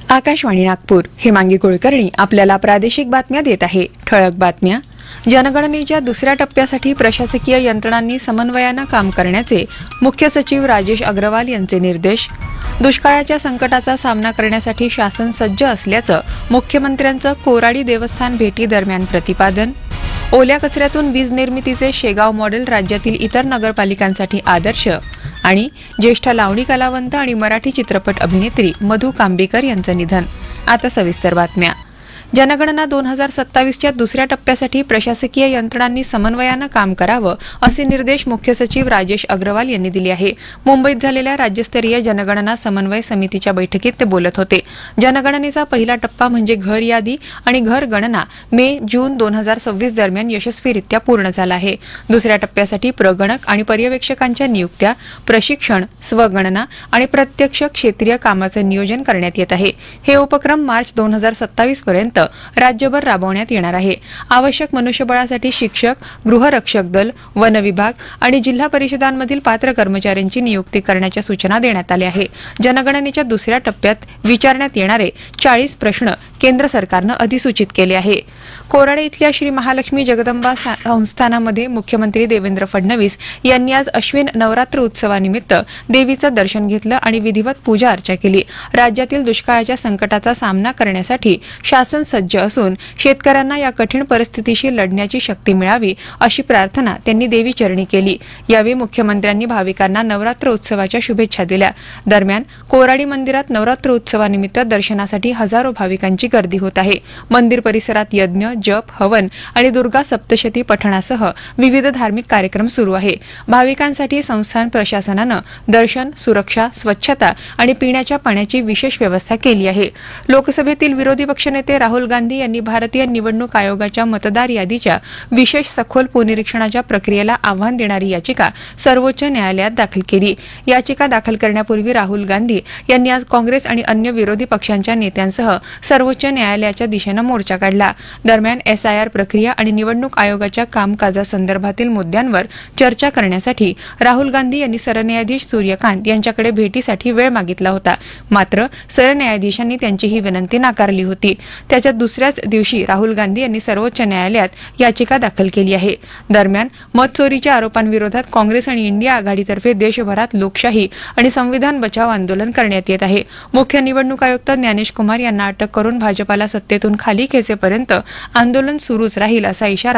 आकाशवाणी नागपूर हेमांगी कुलकर्णी आपल्याला प्रादेशिक बातम्या देत आहे. ठळक बातम्या. जनगणनेच्या दुसऱ्या टप्प्यासाठी प्रशासकीय यंत्रणांनी समन्वयानं काम करण्याचे मुख्य सचिव राजेश अग्रवाल यांचे निर्देश. दुष्काळाच्या संकटाचा सामना करण्यासाठी शासन सज्ज असल्याचं मुख्यमंत्र्यांचं कोराडी देवस्थान भेटी दरम्यान प्रतिपादन. ओल्या कचऱ्यातून वीज निर्मितीचे शेगाव मॉडेल राज्यातील इतर नगरपालिकांसाठी आदर्श. आणि ज्येष्ठ लावणी कलावंत आणि मराठी चित्रपट अभिनेत्री मधू कांबीकर यांचं निधन. आता सविस्तर बातम्या. जनगणना 2027च्या दुसऱ्या टप्प्यासाठी प्रशासकीय यंत्रणांनी समन्वयानं काम करावं असे निर्देश मुख्य सचिव राजेश अग्रवाल यांनी दिले आहे. मुंबईत झालेल्या राज्यस्तरीय जनगणना समन्वय समितीच्या बैठकीत ते बोलत होते. जनगणनेचा पहिला टप्पा म्हणजे घर यादी आणि घर गणना मे-जून 2026 दरम्यान यशस्वीरित्या पूर्ण झाला आहे. दुसऱ्या टप्प्यासाठी प्रगणक आणि पर्यवेक्षकांच्या नियुक्त्या, प्रशिक्षण, स्वगणना आणि प्रत्यक्ष क्षेत्रीय कामाचं नियोजन करण्यात येत आहे. हे उपक्रम मार्च 2027 पर्यंत राज्यभर राबवण्यात येणार आहे. आवश्यक मनुष्यबळासाठी शिक्षक, गृहरक्षक दल, वन विभाग आणि जिल्हा परिषदांमधील पात्र कर्मचाऱ्यांची नियुक्ती करण्याच्या सूचना देण्यात आल्या आहे. जनगणनेच्या दुसऱ्या टप्प्यात विचारण्यात येणारे 40 प्रश्न केंद्र सरकारनं अधिसूचित केले आहे. कोराडे इथल्या श्री महालक्ष्मी जगदंबा संस्थानामध्ये मुख्यमंत्री देवेंद्र फडणवीस यांनी आज अश्विन नवरात्र उत्सवानिमित्त देवीचं दर्शन घेतलं आणि विधिवत पूजा अर्चा केली. राज्यातील दुष्काळाच्या संकटाचा सामना करण्यासाठी शासन सज्ज असून शेतकऱ्यांना या कठीण परिस्थितीशी लढण्याची शक्ती मिळावी अशी प्रार्थना त्यांनी देवीचरणी केली. यावेळी मुख्यमंत्र्यांनी भाविकांना नवरात्र उत्सवाच्या शुभेच्छा दिल्या. दरम्यान कोराडी मंदिरात नवरात्र उत्सवानिमित्त दर्शनासाठी हजारो भाविकांची गर्दी होत आहे. मंदिर परिसरात यज्ञ, जप, हवन आणि दुर्गा सप्तशती पठणासह विविध धार्मिक कार्यक्रम सुरू आहे. भाविकांसाठी संस्थान प्रशासनानं दर्शन, सुरक्षा, स्वच्छता आणि पिण्याच्या पाण्याची विशेष व्यवस्था केली आहे. लोकसभेतील विरोधी पक्षनेते राहुल गांधी यांनी भारतीय निवडणूक आयोगाच्या मतदार यादीच्या विशेष सखोल पुनरीक्षणाच्या प्रक्रियेला आव्हान देणारी याचिका सर्वोच्च न्यायालयात दाखल केली. याचिका दाखल करण्यापूर्वी राहुल गांधी यांनी आज काँग्रेस आणि अन्य विरोधी पक्षांच्या नेत्यांसह सर्वोच्च न्यायालयाच्या दिशेनं मोर्चा काढला. दरम्यान SIR प्रक्रिया आणि निवडणूक आयोगाच्या कामकाजासंदर्भातील मुद्द्यांवर चर्चा करण्यासाठी राहुल गांधी यांनी सरन्यायाधीश सूर्यकांत यांच्याकडे भेटीसाठी वेळ मागितला होता. मात्र सरन्यायाधीशांनी त्यांची ही विनंती नाकारली होती. त्याच्या दुसऱ्याच दिवशी राहुल गांधी यांनी सर्वोच्च न्यायालयात याचिका दाखल केली आहे. दरम्यान मतचोरीच्या आरोपांविरोधात काँग्रेस आणि इंडिया आघाडीतर्फे देशभरात लोकशाही आणि संविधान बचाव आंदोलन करण्यात येत आहे. मुख्य निवडणूक आयुक्त ज्ञानेश कुमार यांना अटक करून भाजपाला सत्तेतून खाली खेचेपर्यंत आंदोलन सुरूच राहील असा इशारा